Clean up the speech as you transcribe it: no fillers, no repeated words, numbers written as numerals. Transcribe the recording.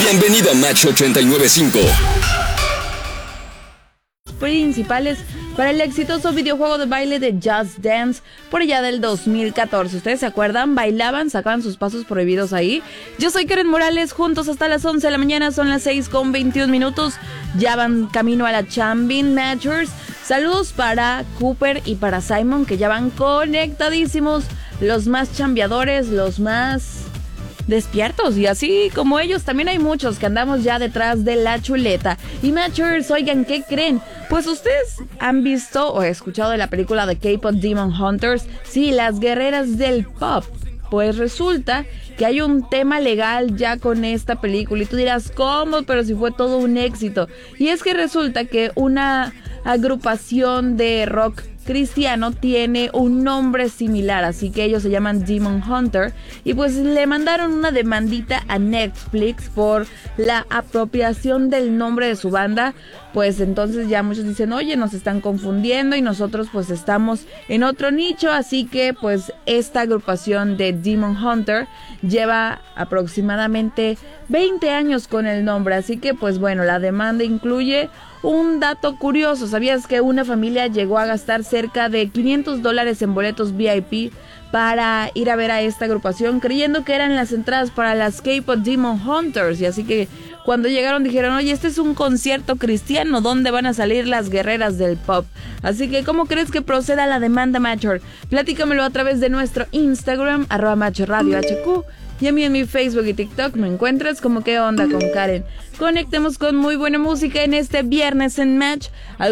Bienvenido a Match 89.5. Principales para el exitoso videojuego de baile de Just Dance por allá del 2014. ¿Ustedes se acuerdan? Bailaban, sacaban sus pasos prohibidos ahí. Yo soy Karen Morales, juntos hasta las 11 de la mañana, son las 6:21. Ya van camino a la Chambin Matchers. Saludos para Cooper y para Simon, que ya van conectadísimos. Los más chambeadores, los más despiertos, y así como ellos también hay muchos que andamos ya detrás de la chuleta. Y Matchers, oigan, ¿qué creen? Pues ustedes han visto o escuchado de la película de K-Pop Demon Hunters, sí, las guerreras del pop. Pues resulta que hay un tema legal ya con esta película y tú dirás, ¿cómo? Pero si fue todo un éxito. Y es que resulta que una agrupación de rock cristiano tiene un nombre similar, así que ellos se llaman Demon Hunter, y pues le mandaron una demandita a Netflix por la apropiación del nombre de su banda. Pues entonces ya muchos dicen, oye, nos están confundiendo y nosotros pues estamos en otro nicho, así que pues esta agrupación de Demon Hunter lleva aproximadamente 20 años con el nombre, así que pues bueno, la demanda incluye un dato curioso. ¿Sabías que una familia llegó a gastar cerca de $500 en boletos VIP para ir a ver a esta agrupación, creyendo que eran las entradas para las K-Pop Demon Hunters? Y así que cuando llegaron dijeron, oye, este es un concierto cristiano, ¿dónde van a salir las guerreras del pop? Así que, ¿cómo crees que proceda la demanda, Matcher? Platícamelo a través de nuestro Instagram, @MatcherRadioHQ. Y a mí en mi Facebook y TikTok me encuentras como ¿Qué onda con Karen? Conectemos con muy buena música en este viernes en Match.